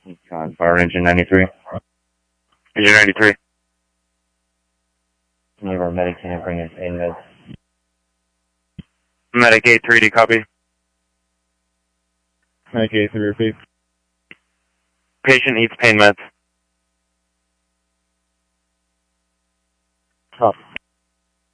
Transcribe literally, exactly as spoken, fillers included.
On Power Engine ninety-three. Engine ninety-three. Can you have our medic unit bring in pain meds? Medic eight three, do you copy? Medic eight three, repeat. Patient needs pain meds. Copy.